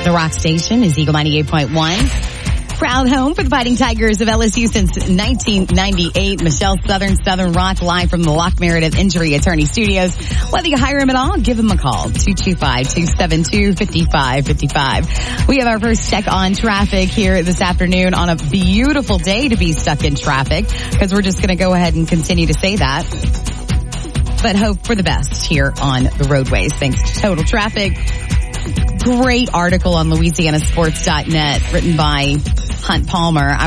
The Rock Station is Eagle 98.1. Proud home for the Fighting Tigers of LSU since 1998. Michelle Southern Rock, live from the Lock Meredith Injury Attorney Studios. Whether you hire him at all, give him a call. 225-272-5555. We have our first check on traffic here this afternoon on a beautiful day to be stuck in traffic, because we're just going to go ahead and continue to say that, but hope for the best here on the roadways thanks to Total Traffic. Great article on LouisianaSports.net written by Hunt Palmer.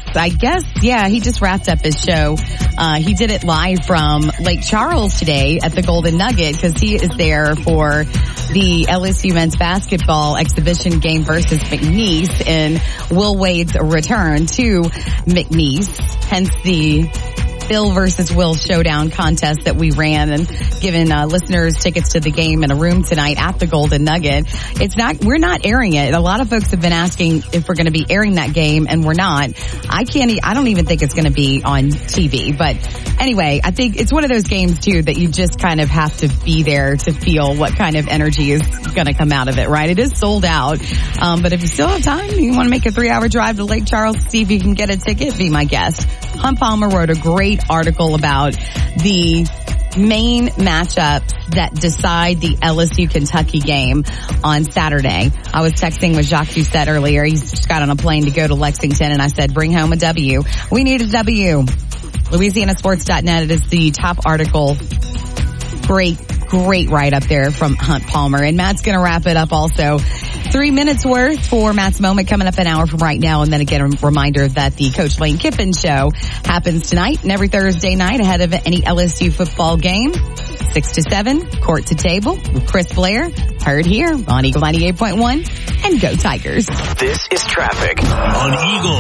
He just wrapped up his show. He did it live from Lake Charles today at the Golden Nugget, because he is there for the LSU men's basketball exhibition game versus McNeese and Will Wade's return to McNeese, hence the Bill versus Will showdown contest that we ran and given listeners tickets to the game in a room tonight at the Golden Nugget. We're not airing it. A lot of folks have been asking if we're going to be airing that game, and we're not. I don't even think it's going to be on TV. But anyway, I think it's one of those games too that you just kind of have to be there to feel what kind of energy is going to come out of it, right? It is sold out. But if you still have time, you want to make a 3-hour drive to Lake Charles to see if you can get a ticket, be my guest. Hunt Palmer wrote a great article about the main matchups that decide the LSU-Kentucky game on Saturday. I was texting with Jacques Doucette earlier. He's just got on a plane to go to Lexington, and I said, bring home a W. We need a W. LouisianaSports.net, it is the top article. Great write-up there from Hunt Palmer. And Matt's going to wrap it up also. 3 minutes worth for Matt's Moment coming up an hour from right now. And then again, a reminder that the Coach Lane Kiffin Show happens tonight and every Thursday night ahead of any LSU football game. 6 to 7, Court to Table with Chris Blair. Heard here on Eagle 98.1 and Go Tigers. This is traffic on Eagle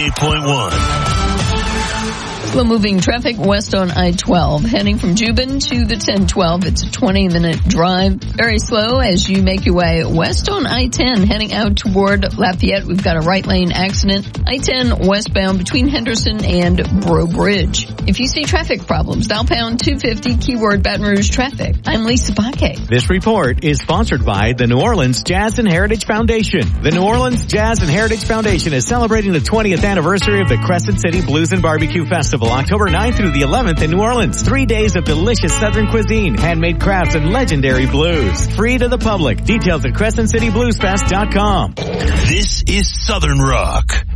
98.1. Slow-moving traffic west on I-12. Heading from Juban to the 1012. It's a 20-minute drive. Very slow as you make your way west on I-10. Heading out toward Lafayette, we've got a right lane accident. I-10 westbound between Henderson and Breaux Bridge. If you see traffic problems, dial pound 250, keyword Baton Rouge traffic. I'm Lisa Baque. This report is sponsored by the New Orleans Jazz and Heritage Foundation. The New Orleans Jazz and Heritage Foundation is celebrating the 20th anniversary of the Crescent City Blues and Barbecue Festival, October 9th through the 11th in New Orleans. 3 days of delicious Southern cuisine, handmade crafts, and legendary blues. Free to the public. Details at CrescentCityBluesFest.com. This is Southern Rock.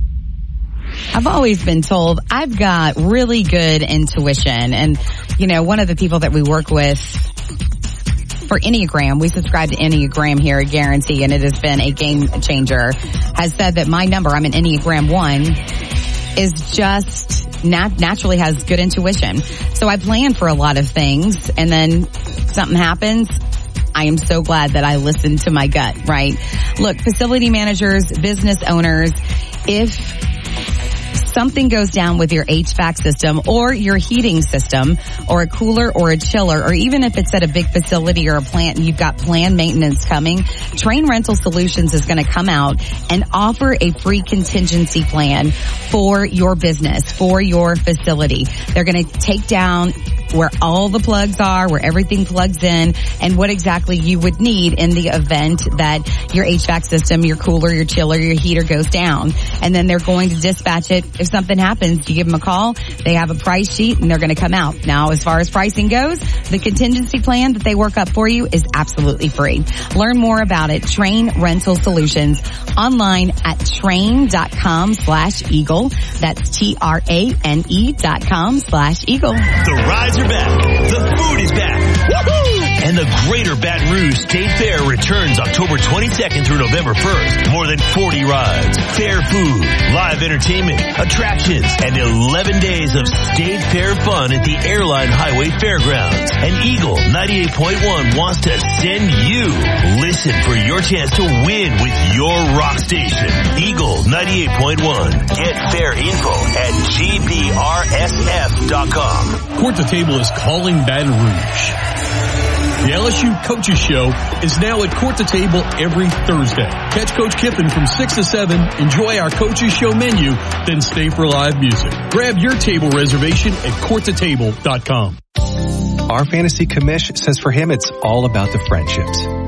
I've always been told I've got really good intuition. And, one of the people that we work with for Enneagram, we subscribe to Enneagram here at Guarantee, and it has been a game changer, has said that my number, I'm an Enneagram 1, is just naturally has good intuition. So I plan for a lot of things, and then something happens. I am so glad that I listened to my gut, right? Look, facility managers, business owners, if something goes down with your HVAC system or your heating system or a cooler or a chiller, or even if it's at a big facility or a plant and you've got planned maintenance coming, Train Rental Solutions is going to come out and offer a free contingency plan for your business, for your facility. They're going to take down where all the plugs are, where everything plugs in, and what exactly you would need in the event that your HVAC system, your cooler, your chiller, your heater goes down. And then they're going to dispatch it. If something happens, you give them a call, they have a price sheet, and they're going to come out. Now, as far as pricing goes, the contingency plan that they work up for you is absolutely free. Learn more about it. Train Rental Solutions online at train.com/eagle. That's TRANE.com/eagle. The rides are back. The food is back. Woohoo! And the Greater Baton Rouge State Fair returns October 22nd through November 1st. More than 40 rides, fair food, live entertainment, attractions, and 11 days of State Fair fun at the Airline Highway Fairgrounds. And Eagle 98.1 wants to send you. Listen for your chance to win with your rock station. Eagle 98.1. Get fair info at gbrsf.com. Court to Table is calling Baton Rouge. The LSU Coaches Show is now at Court to Table every Thursday. Catch Coach Kiffin from 6 to 7, enjoy our Coaches Show menu, then stay for live music. Grab your table reservation at courttotable.com. Our fantasy commish says for him it's all about the friendships.